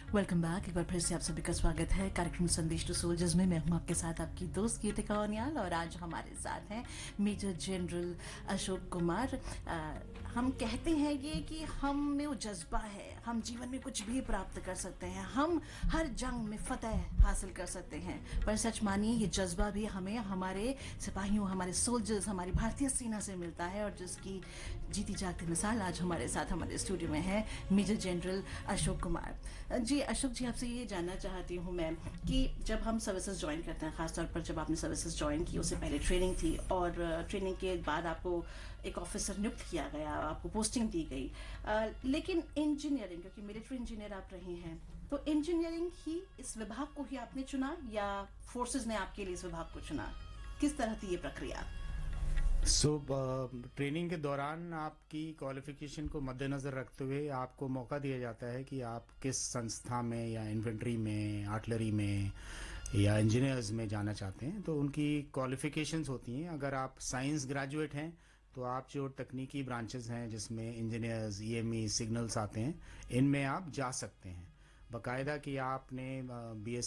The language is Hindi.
Welcome back. एक बार फिर से आप सभी का स्वागत है कार्यक्रम संदेश टू सोल्जर्स में। मैं हूं आपके साथ आपकी दोस्त गीतिका ओनियाल और आज हमारे साथ हैं मेजर जनरल अशोक कुमार। हम कहते हैं ये कि हम में वो जज्बा है, हम जीवन में कुछ भी प्राप्त कर सकते हैं, हम हर जंग में फतेह हासिल कर सकते हैं, पर सच मानिए ये जज्बा भी हमें हमारे सिपाहियों, हमारे सोल्जर्स, हमारी भारतीय सेना से मिलता है और जिसकी जीती जागती मिसाल आज हमारे साथ हमारे स्टूडियो में है मेजर जनरल अशोक कुमार जी। अशोक जी, आपसे ये जानना चाहती हूँ मैं कि जब हम सर्विसेज ज्वाइन करते हैं, खासतौर पर जब आपने सर्विसेज ज्वाइन की, उससे पहले ट्रेनिंग थी और ट्रेनिंग के बाद आपको एक ऑफिसर नियुक्त किया गया, आपको पोस्टिंग दी गई, लेकिन इंजीनियरिंग, क्योंकि मिलिट्री इंजीनियर आप रहे हैं, तो इंजीनियरिंग ही इस विभाग को ही आपने चुना या फोर्सेज ने आपके लिए इस विभाग को चुना? किस तरह थी ये प्रक्रिया? ट्रेनिंग के दौरान आपकी क्वालिफिकेशन को मद्देनज़र रखते हुए आपको मौका दिया जाता है कि आप किस संस्था में या इन्फेंट्री में, आर्टिलरी में या इंजीनियर्स में जाना चाहते हैं। तो उनकी क्वालिफिकेशंस होती हैं। अगर आप साइंस ग्रेजुएट हैं तो आप जो तकनीकी ब्रांचेस हैं जिसमें इंजीनियर्स, ईएमई, सिग्नल्स आते हैं, इनमें आप जा सकते हैं। बाकायदा कि आपने बी